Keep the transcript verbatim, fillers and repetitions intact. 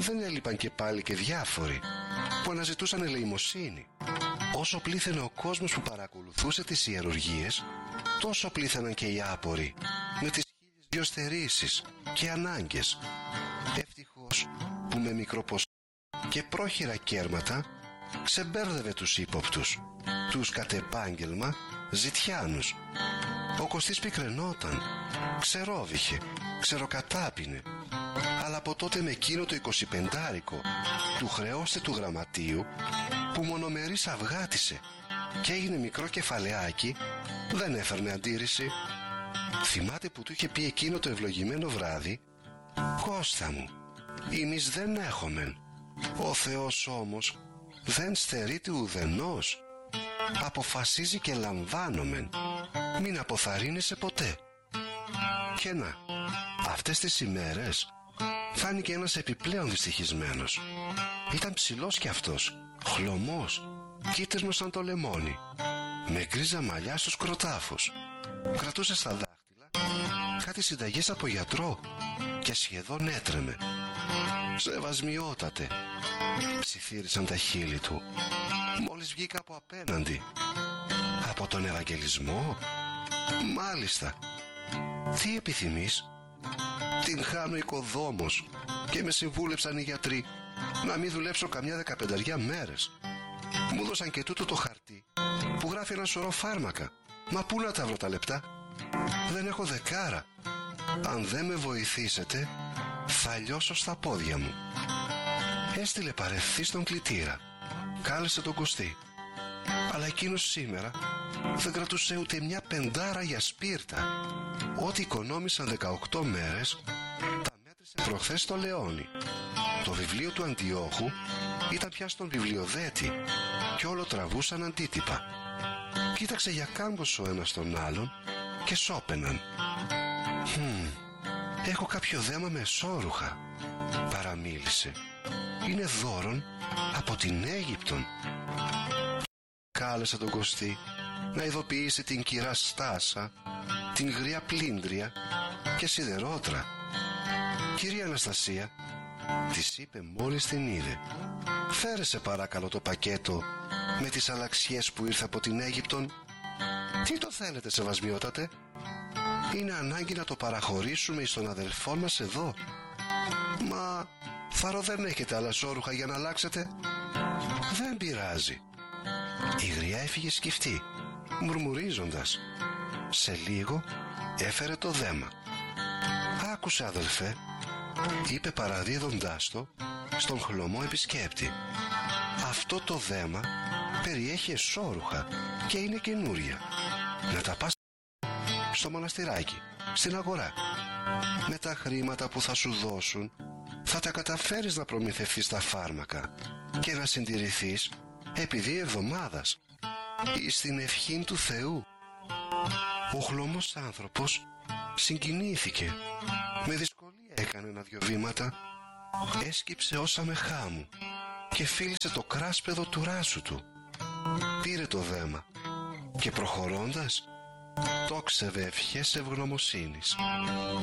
δεν έλειπαν και πάλι και διάφοροι που αναζητούσαν ελεημοσύνη. Όσο πλήθαινε ο κόσμος που παρακολουθούσε τις ιερουργίες, τόσο πλήθαιναν και οι άποροι με τις χίλιες δυο στερήσεις και ανάγκες. Ευτυχώς που με μικρό ποσό και πρόχειρα κέρματα ξεμπέρδευε τους ύποπτους, τους κατ' επάγγελμα ζητιάνους. Ο Κωστής πικραινόταν, ξερόβηχε, ξεροκατάπινε, αλλά από τότε με εκείνο το εικοσιπεντάρικο του χρεώστε του γραμματείου που μονομερής αυγάτισε και έγινε μικρό κεφαλαιάκι, δεν έφερνε αντίρρηση. Θυμάται που του είχε πει εκείνο το ευλογημένο βράδυ: «Κώστα μου, εμείς δεν έχομεν, ο Θεός όμως δεν στερείται ουδενός, αποφασίζει και λαμβάνομεν, μην αποθαρρύνεσαι ποτέ». Και να, αυτές τις ημέρες φάνηκε ένας επιπλέον δυστυχισμένος. Ήταν ψηλός κι αυτός, χλωμός, κίτρινος σαν το λεμόνι, με γκρίζα μαλλιά στους κροτάφους. Κρατούσε στα δάχτυλα κάτι συνταγές από γιατρό και σχεδόν έτρεμε. «Σεβασμιότατε», ψιθύρισαν τα χείλη του, μόλις βγήκα από απέναντι. «Από τον Ευαγγελισμό? Μάλιστα. Τι επιθυμείς?» «Την χάνω οικοδόμος και με συμβούλεψαν οι γιατροί να μην δουλέψω καμιά δεκαπενταριά μέρες. Μου δώσαν και τούτο το χαρτί που γράφει ένα σωρό φάρμακα. Μα πού να τα βρω τα λεπτά? Δεν έχω δεκάρα. Αν δεν με βοηθήσετε θα λιώσω στα πόδια μου». Έστειλε παρευθύ στον κλητήρα, κάλεσε τον Κωστή, αλλά εκείνος σήμερα δεν κρατούσε ούτε μια πεντάρα για σπίρτα. Ό,τι οικονόμησαν δεκαοκτώ μέρες τα μέτρησε προχθές στο Λεόνι. Το βιβλίο του Αντιόχου ήταν πια στον βιβλιοδέτη και όλο τραβούσαν αντίτυπα. Κοίταξε για κάμποσο ένας τον άλλον και σώπαιναν. «Χμ, έχω κάποιο δέμα με εσώρουχα», παραμίλησε. «Είναι δώρον από την Αίγυπτον». Κάλεσε τον Κωστή να ειδοποιήσει την κυρά Στάσα, την γριά Πλύντρια και Σιδερότρα. «Κυρία Αναστασία», της είπε μόλις την είδε, «φέρε σε παρακαλώ το πακέτο με τις αλλαξιές που ήρθε από την Αίγυπτον». «Τι το θέλετε, σεβασμιότατε?» «Είναι ανάγκη να το παραχωρήσουμε εις τον αδελφό μας εδώ». «Μα θαρώ δεν έχετε άλλα σώρουχα για να αλλάξετε?» «Δεν πειράζει». Η γριά έφυγε σκυφτή, μουρμουρίζοντας. Σε λίγο έφερε το δέμα. «Άκουσε, αδελφέ», είπε παραδίδοντάς το στον χλωμό επισκέπτη, «αυτό το δέμα περιέχει εσώρουχα και είναι καινούρια. Να τα πας στο μοναστηράκι, στην αγορά. Με τα χρήματα που θα σου δώσουν θα τα καταφέρεις να προμηθευτείς τα φάρμακα και να συντηρηθείς επί δύο εβδομάδας εις την ευχήν του Θεού». Ο χλωμός άνθρωπος συγκινήθηκε. Με δυσκολία έκανε ένα-δυο βήματα, έσκυψε όσα με χάμου και φίλησε το κράσπεδο του ράσου του. Πήρε το δέμα και προχωρώντας τόξευε ευχές ευγνωμοσύνης.